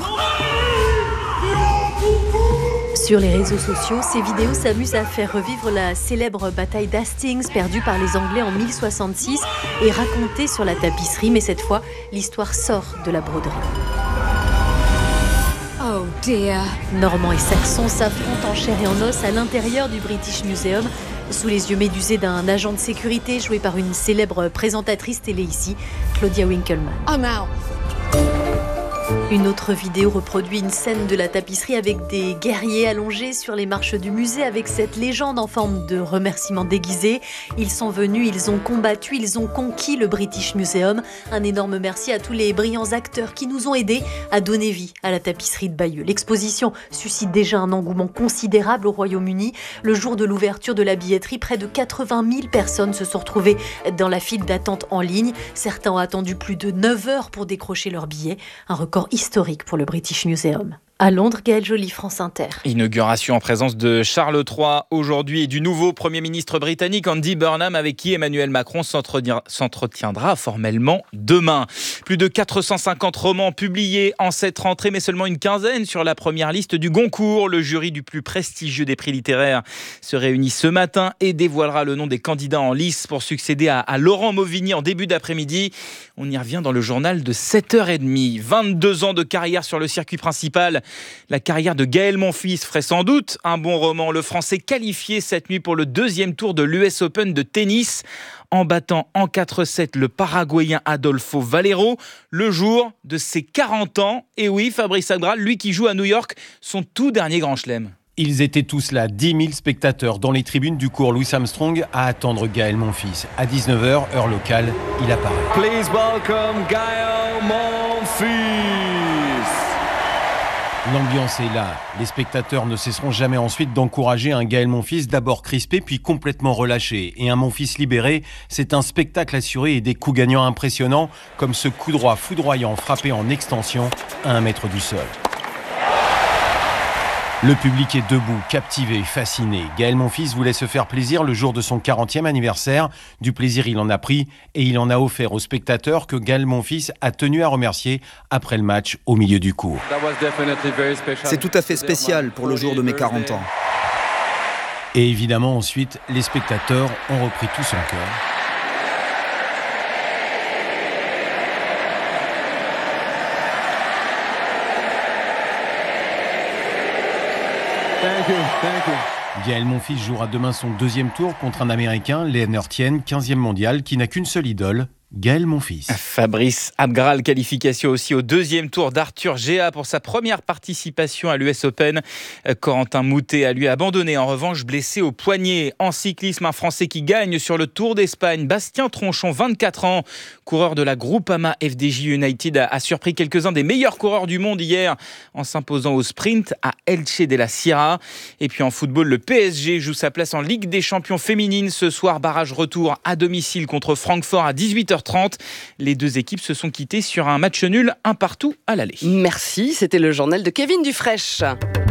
Sur les réseaux sociaux, ces vidéos s'amusent à faire revivre la célèbre bataille d'Hastings perdue par les Anglais en mille soixante-six et racontée sur la tapisserie, mais cette fois, l'histoire sort de la broderie. Oh dear. Normands et Saxons s'affrontent en chair et en os à l'intérieur du British Museum, sous les yeux médusés d'un agent de sécurité joué par une célèbre présentatrice télé ici, Claudia Winkleman. I'm out. Une autre vidéo reproduit une scène de la tapisserie avec des guerriers allongés sur les marches du musée avec cette légende en forme de remerciement déguisé. Ils sont venus, ils ont combattu, ils ont conquis le British Museum. Un énorme merci à tous les brillants acteurs qui nous ont aidés à donner vie à la tapisserie de Bayeux. L'exposition suscite déjà un engouement considérable au Royaume-Uni. Le jour de l'ouverture de la billetterie, près de quatre-vingt mille personnes se sont retrouvées dans la file d'attente en ligne. Certains ont attendu plus de neuf heures pour décrocher leur billet. Un record historique pour le British Museum. À Londres, Gaël Joly, France Inter. Inauguration en présence de Charles trois aujourd'hui et du nouveau Premier ministre britannique Andy Burnham avec qui Emmanuel Macron s'entretiendra formellement demain. Plus de quatre cent cinquante romans publiés en cette rentrée, mais seulement une quinzaine sur la première liste du Goncourt. Le jury du plus prestigieux des prix littéraires se réunit ce matin et dévoilera le nom des candidats en lice pour succéder à, à Laurent Mauvigny en début d'après-midi. On y revient dans le journal de sept heures trente. vingt-deux ans de carrière sur le circuit principal. La carrière de Gaël Monfils ferait sans doute un bon roman. Le Français qualifié cette nuit pour le deuxième tour de l'U S Open de tennis en battant en quatre sept le Paraguayen Adolfo Valero le jour de ses quarante ans. Et oui, Fabrice Agral, lui qui joue à New York, son tout dernier grand chelem. Ils étaient tous là, dix mille spectateurs dans les tribunes du cours Louis Armstrong à attendre Gaël Monfils. À dix-neuf heures, heure locale, il apparaît. Please welcome Gaël Monfils. L'ambiance est là. Les spectateurs ne cesseront jamais ensuite d'encourager un Gaël Monfils d'abord crispé puis complètement relâché. Et un Monfils libéré, c'est un spectacle assuré et des coups gagnants impressionnants comme ce coup droit foudroyant frappé en extension à un mètre du sol. Le public est debout, captivé, fasciné. Gaël Monfils voulait se faire plaisir le jour de son quarantième anniversaire. Du plaisir, il en a pris et il en a offert aux spectateurs que Gaël Monfils a tenu à remercier après le match au milieu du cours. C'est tout à fait spécial pour le jour de mes quarante ans. Et évidemment, ensuite, les spectateurs ont repris tout son cœur. Thank you, thank you. Gaël Monfils jouera demain son deuxième tour contre un Américain, Leonard Tien, quinzième mondial, qui n'a qu'une seule idole, Gaël Monfils. Fabrice Abgral, qualification aussi au deuxième tour d'Arthur Géa pour sa première participation à l'U S Open. Corentin Moutet a lui abandonné, en revanche blessé au poignet. En cyclisme, un Français qui gagne sur le Tour d'Espagne. Bastien Tronchon, vingt-quatre ans, coureur de la Groupama F D J United, a surpris quelques-uns des meilleurs coureurs du monde hier en s'imposant au sprint à Elche de la Sierra. Et puis en football, le P S G joue sa place en Ligue des Champions féminines. Ce soir, barrage retour à domicile contre Francfort à dix-huit heures trente. Les deux équipes se sont quittées sur un match nul, un partout à l'aller. Merci, c'était le journal de Kevin Dufraîche.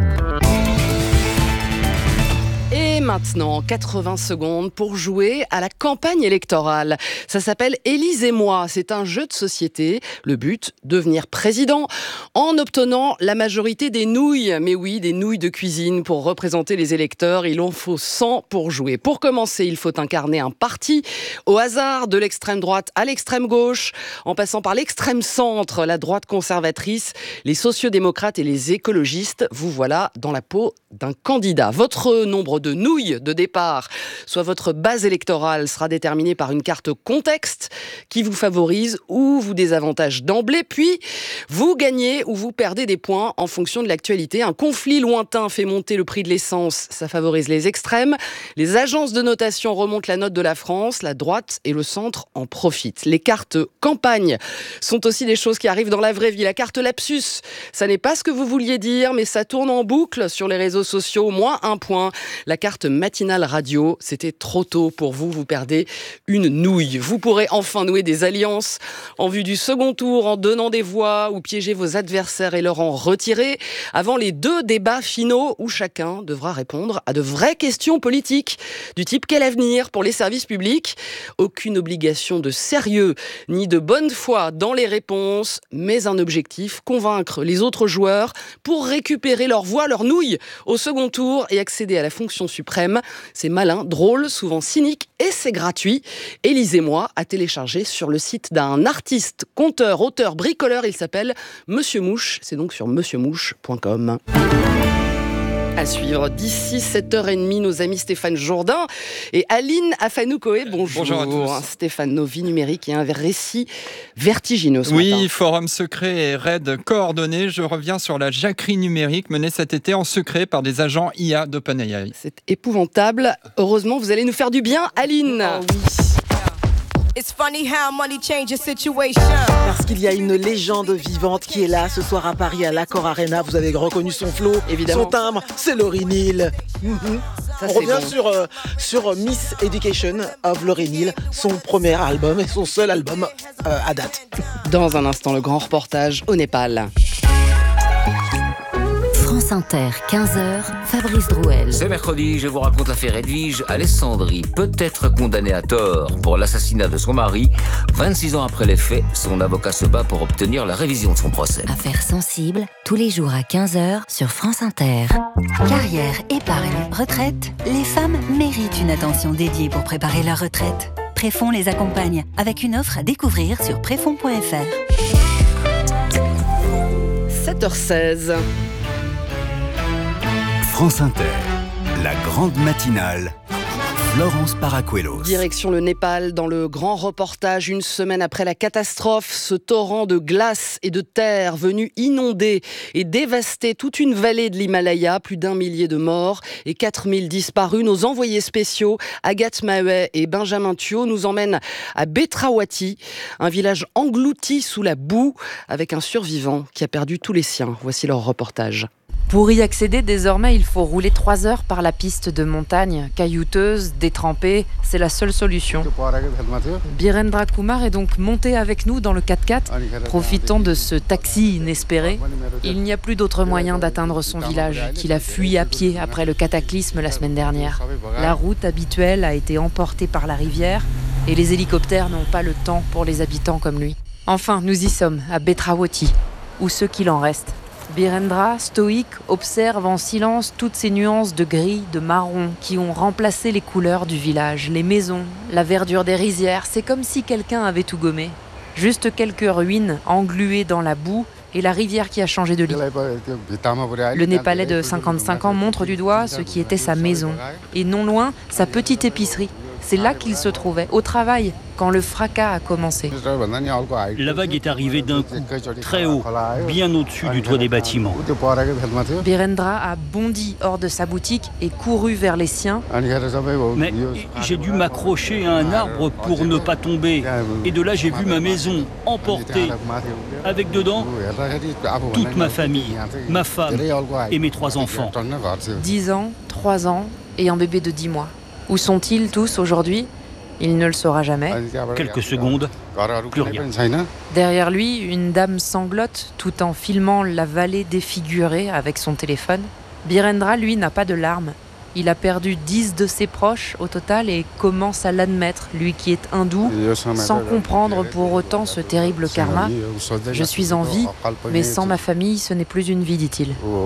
Et maintenant, quatre-vingts secondes pour jouer à la campagne électorale. Ça s'appelle Élise et moi. C'est un jeu de société. Le but, devenir président en obtenant la majorité des nouilles. Mais oui, des nouilles de cuisine pour représenter les électeurs. Il en faut cent pour jouer. Pour commencer, il faut incarner un parti au hasard, de l'extrême droite à l'extrême gauche, en passant par l'extrême centre, la droite conservatrice, les sociodémocrates et les écologistes. Vous voilà dans la peau d'un candidat. Votre nombre de nouilles de départ, soit votre base électorale, sera déterminée par une carte contexte qui vous favorise ou vous désavantage d'emblée, puis vous gagnez ou vous perdez des points en fonction de l'actualité. Un conflit lointain fait monter le prix de l'essence, ça favorise les extrêmes. Les agences de notation remontent la note de la France, la droite et le centre en profitent. Les cartes campagne sont aussi des choses qui arrivent dans la vraie vie. La carte lapsus, ça n'est pas ce que vous vouliez dire, mais ça tourne en boucle sur les réseaux sociaux, moins un point. La carte matinale radio, c'était trop tôt pour vous, vous perdez une nouille. Vous pourrez enfin nouer des alliances en vue du second tour en donnant des voix ou piéger vos adversaires et leur en retirer avant les deux débats finaux où chacun devra répondre à de vraies questions politiques du type quel avenir pour les services publics. Aucune obligation de sérieux ni de bonne foi dans les réponses, mais un objectif, convaincre les autres joueurs pour récupérer leur voix, leur nouille au second tour et accéder à la fonction suprême. C'est malin, drôle, souvent cynique et c'est gratuit. Élise et moi à télécharger sur le site d'un artiste, conteur, auteur, bricoleur. Il s'appelle Monsieur Mouche. C'est donc sur monsieur mouche point com. À suivre d'ici sept heures trente, nos amis Stéphane Jourdain et Aline Afanoukoé. Bonjour. Bonjour à tous. Stéphane, nos vies numériques et un récit vertigineux ce oui, matin. Oui, forum secret et raid coordonné. Je reviens sur la jacquerie numérique menée cet été en secret par des agents I A d'OpenAI. C'est épouvantable. Heureusement, vous allez nous faire du bien, Aline. Oh oui. Parce qu'il y a une légende vivante qui est là ce soir à Paris à l'Accor Arena. Vous avez reconnu son flow, évidemment. Son timbre, c'est Lauryn Hill. Mm-hmm. Ça, on revient bon. sur, euh, sur Miss Education of Lauryn Hill, son premier album et son seul album euh, à date. Dans un instant, le grand reportage au Népal. France Inter, quinze heures, Fabrice Drouel. Ce mercredi, je vous raconte l'affaire Edwige Alessandri, peut-être condamnée à tort pour l'assassinat de son mari. vingt-six ans après les faits, son avocat se bat pour obtenir la révision de son procès. Affaire sensible, tous les jours à quinze heures sur France Inter. Carrière, épargne, retraite, les femmes méritent une attention dédiée pour préparer leur retraite. Préfonds les accompagne avec une offre à découvrir sur préfonds point f r. sept heures seize. France Inter, la grande matinale, Florence Paracuelos. Direction le Népal, dans le grand reportage, une semaine après la catastrophe, ce torrent de glace et de terre venu inonder et dévaster toute une vallée de l'Himalaya, plus d'un millier de morts et quatre mille disparus. Nos envoyés spéciaux, Agathe Maheuet et Benjamin Thuot, nous emmènent à Betrawati, un village englouti sous la boue, avec un survivant qui a perdu tous les siens. Voici leur reportage. Pour y accéder, désormais, il faut rouler trois heures par la piste de montagne, caillouteuse, détrempée. C'est la seule solution. Birendra Kumar est donc monté avec nous dans le quatre-quatre, profitant de ce taxi inespéré. Il n'y a plus d'autre moyen d'atteindre son village, qu'il a fui à pied après le cataclysme la semaine dernière. La route habituelle a été emportée par la rivière et les hélicoptères n'ont pas le temps pour les habitants comme lui. Enfin, nous y sommes, à Betrawati, ou ce qu'il en reste. Birendra, stoïque, observe en silence toutes ces nuances de gris, de marron qui ont remplacé les couleurs du village, les maisons, la verdure des rizières. C'est comme si quelqu'un avait tout gommé. Juste quelques ruines engluées dans la boue et la rivière qui a changé de lit. Le Népalais de cinquante-cinq ans montre du doigt ce qui était sa maison et non loin sa petite épicerie. C'est là qu'il se trouvait, au travail, quand le fracas a commencé. La vague est arrivée d'un coup, très haut, bien au-dessus du toit des bâtiments. Birendra a bondi hors de sa boutique et couru vers les siens. Mais j'ai dû m'accrocher à un arbre pour ne pas tomber. Et de là, j'ai vu ma maison emportée, avec dedans toute ma famille, ma femme et mes trois enfants. dix ans, trois ans et un bébé de dix mois. Où sont-ils tous aujourd'hui ? Il ne le saura jamais. Quelques secondes, plus rien. Derrière lui, une dame sanglote tout en filmant la vallée défigurée avec son téléphone. Birendra, lui, n'a pas de larmes. Il a perdu dix de ses proches au total et commence à l'admettre, lui qui est hindou, sans comprendre pour autant ce terrible karma. Je suis en vie, mais sans ma famille, ce n'est plus une vie, dit-il.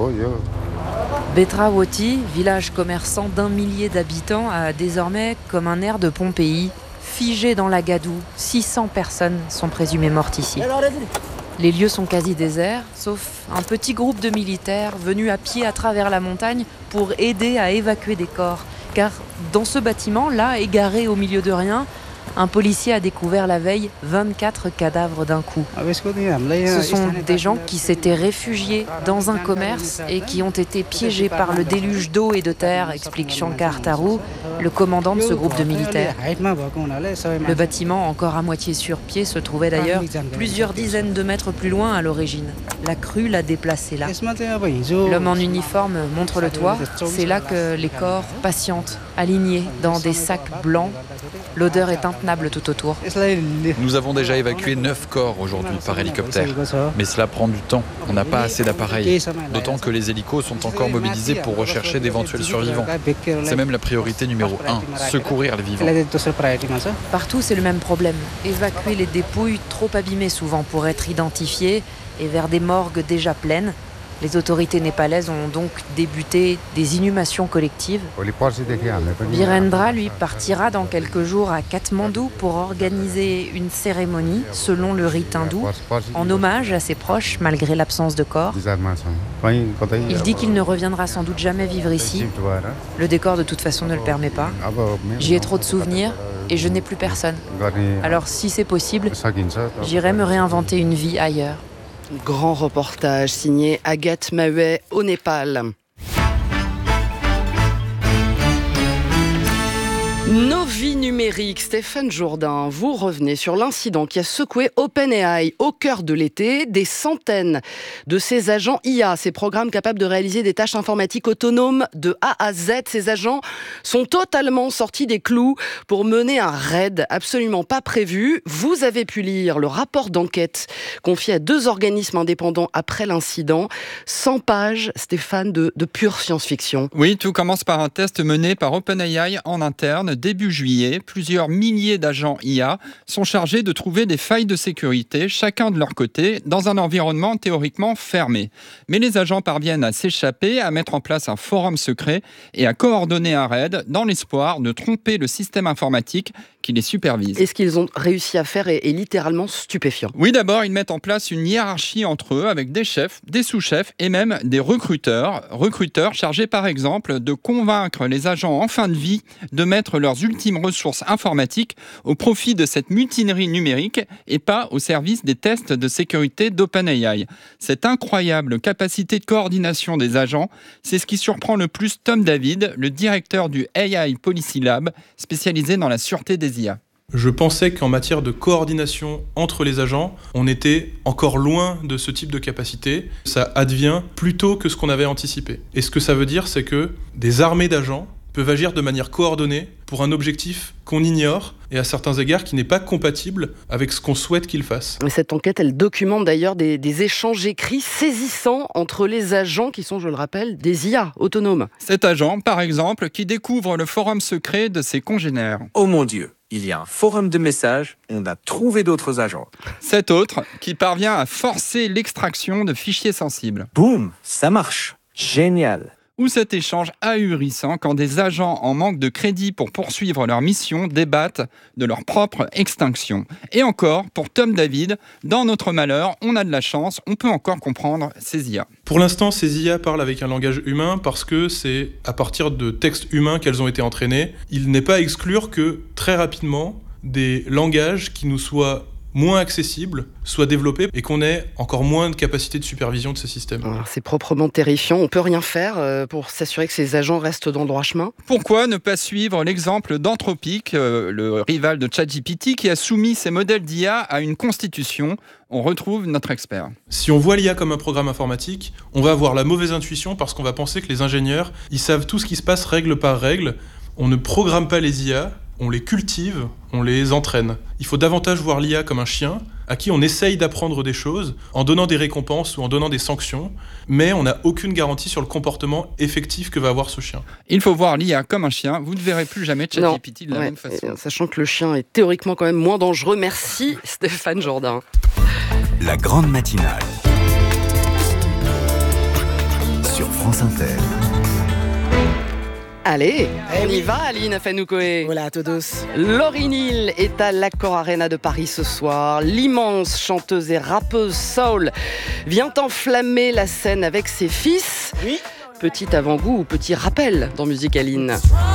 Betrawati, village commerçant d'un millier d'habitants, a désormais comme un air de Pompéi, figé dans la gadoue. six cents personnes sont présumées mortes ici. Les lieux sont quasi déserts, sauf un petit groupe de militaires venus à pied à travers la montagne pour aider à évacuer des corps. Car dans ce bâtiment, là, égaré au milieu de rien, un policier a découvert la veille vingt-quatre cadavres d'un coup. Ce sont des gens qui s'étaient réfugiés dans un commerce et qui ont été piégés par le déluge d'eau et de terre, explique Shankar Taru, le commandant de ce groupe de militaires. Le bâtiment, encore à moitié sur pied, se trouvait d'ailleurs plusieurs dizaines de mètres plus loin à l'origine. La crue l'a déplacé là. L'homme en uniforme montre le toit. C'est là que les corps patientent, alignés dans des sacs blancs. L'odeur est intenable tout autour. Nous avons déjà évacué neuf corps aujourd'hui par hélicoptère. Mais cela prend du temps. On n'a pas assez d'appareils. D'autant que les hélicos sont encore mobilisés pour rechercher d'éventuels survivants. C'est même la priorité numéro un, secourir les vivants. Partout, c'est le même problème. Évacuer les dépouilles trop abîmées souvent pour être identifiées et vers des morgues déjà pleines. Les autorités népalaises ont donc débuté des inhumations collectives. Birendra, lui, partira dans quelques jours à Katmandou pour organiser une cérémonie, selon le rite hindou, en hommage à ses proches, malgré l'absence de corps. Il dit qu'il ne reviendra sans doute jamais vivre ici. Le décor, de toute façon, ne le permet pas. J'y ai trop de souvenirs et je n'ai plus personne. Alors, si c'est possible, j'irai me réinventer une vie ailleurs. Grand reportage signé Agathe Maheuet au Népal. Nos vies numériques, Stéphane Jourdain, vous revenez sur l'incident qui a secoué OpenAI au cœur de l'été. Des centaines de ces agents I A, ces programmes capables de réaliser des tâches informatiques autonomes de A à Z, ces agents sont totalement sortis des clous pour mener un raid absolument pas prévu. Vous avez pu lire le rapport d'enquête confié à deux organismes indépendants après l'incident. cent pages, Stéphane, de, de pure science-fiction. Oui, tout commence par un test mené par OpenAI en interne. Début juillet, plusieurs milliers d'agents I A sont chargés de trouver des failles de sécurité, chacun de leur côté, dans un environnement théoriquement fermé. Mais les agents parviennent à s'échapper, à mettre en place un forum secret et à coordonner un raid dans l'espoir de tromper le système informatique qui les supervise. Et ce qu'ils ont réussi à faire est, est littéralement stupéfiant. Oui, d'abord, ils mettent en place une hiérarchie entre eux avec des chefs, des sous-chefs et même des recruteurs. Recruteurs chargés, par exemple, de convaincre les agents en fin de vie de mettre leurs ultimes ressources informatiques au profit de cette mutinerie numérique et pas au service des tests de sécurité d'OpenAI. Cette incroyable capacité de coordination des agents, c'est ce qui surprend le plus Tom David, le directeur du A I Policy Lab, spécialisé dans la sûreté des I A. Je pensais qu'en matière de coordination entre les agents, on était encore loin de ce type de capacité. Ça advient plus tôt que ce qu'on avait anticipé. Et ce que ça veut dire, c'est que des armées d'agents peuvent agir de manière coordonnée pour un objectif qu'on ignore et à certains égards qui n'est pas compatible avec ce qu'on souhaite qu'ils fassent. Cette enquête, elle documente d'ailleurs des, des échanges écrits saisissants entre les agents qui sont, je le rappelle, des I A autonomes. Cet agent, par exemple, qui découvre le forum secret de ses congénères. Oh mon Dieu, il y a un forum de messages, on a trouvé d'autres agents. Cet autre, qui parvient à forcer l'extraction de fichiers sensibles. Boum, ça marche. Génial. Ou cet échange ahurissant quand des agents en manque de crédit pour poursuivre leur mission débattent de leur propre extinction. Et encore, pour Tom David, dans notre malheur, on a de la chance, on peut encore comprendre ces I A. Pour l'instant, ces I A parlent avec un langage humain parce que c'est à partir de textes humains qu'elles ont été entraînées. Il n'est pas à exclure que très rapidement, des langages qui nous soient moins accessibles soient développés et qu'on ait encore moins de capacité de supervision de ces systèmes. Alors, c'est proprement terrifiant. On peut rien faire euh, pour s'assurer que ces agents restent dans le droit chemin. Pourquoi ne pas suivre l'exemple d'Anthropic, euh, le rival de ChatGPT, qui a soumis ses modèles d'I A à une constitution? On retrouve notre expert. Si on voit l'I A comme un programme informatique, on va avoir la mauvaise intuition parce qu'on va penser que les ingénieurs, ils savent tout ce qui se passe règle par règle. On ne programme pas les I A, on les cultive, on les entraîne. Il faut davantage voir l'I A comme un chien à qui on essaye d'apprendre des choses en donnant des récompenses ou en donnant des sanctions, mais on n'a aucune garantie sur le comportement effectif que va avoir ce chien. Il faut voir l'I A comme un chien, vous ne verrez plus jamais ChatGPT de la ouais, même façon. Sachant que le chien est théoriquement quand même moins dangereux. Merci Stéphane Jourdain. La grande matinale sur France Inter. Allez, on y va, Aline Afenoukoé. Voilà, à tous. Lauryn Hill est à l'Accor Arena de Paris ce soir. L'immense chanteuse et rappeuse soul vient enflammer la scène avec ses fils. Oui. Petit avant-goût ou petit rappel dans Musique Aline.